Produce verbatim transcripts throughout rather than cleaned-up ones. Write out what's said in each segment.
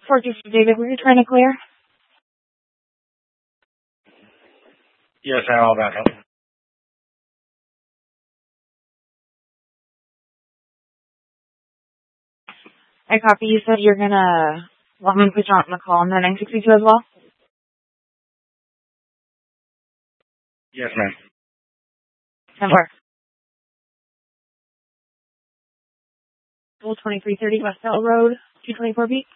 four two four David, were you trying to clear? Yes, I all that help. I copy. You said you're gonna want me to put you on the call on the nine sixty-two as well? Yes, ma'am. ten four. twenty-three thirty West Bell Road, two twenty-four B.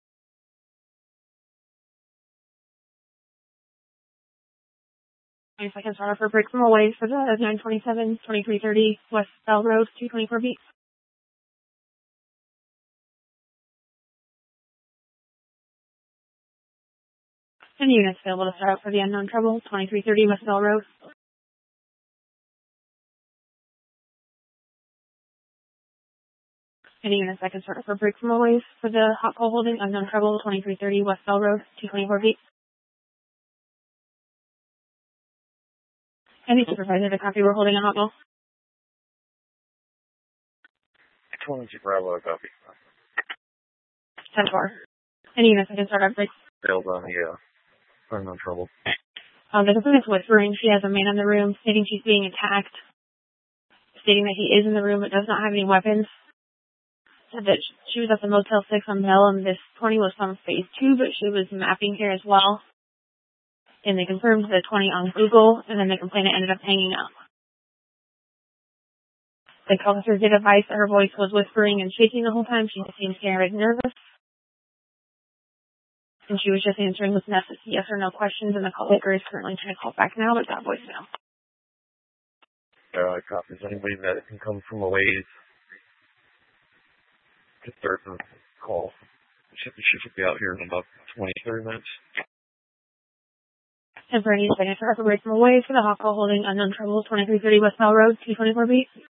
If I can start off for break from away for the nine twenty-seven, twenty-three thirty West Bell Road, two twenty-four B. Any units available to start out for the unknown trouble, twenty-three thirty West Bell Road. Any units I can start off for break from away for the hot call holding, unknown trouble, twenty-three thirty West Bell Road, two twenty-four B. Any supervisor to copy we're holding a hot call. twenty-two Bravo, copy. ten four. Any units I can start off break. Failed on the, uh, unknown trouble. Um, the complaint is whispering. She has a man in the room stating she's being attacked, stating that he is in the room but does not have any weapons. Said that she was at the Motel six on Bell and this twenty was from phase two, but she was mapping here as well. And they confirmed the twenty on Google, and then the complainant ended up hanging up. The officer did advise that her voice was whispering and shaking the whole time. She seemed scared and nervous. And she was just answering with necessary yes or no questions, and the call taker is currently trying to call back now, but got voicemail. Uh, copies. Anybody that can come from a ways to start the call. She should, she should be out here in about twenty, thirty minutes. And for any signature, I can break from away for the hot call holding unknown trouble, twenty-three thirty West Mile Road, two twenty-four B.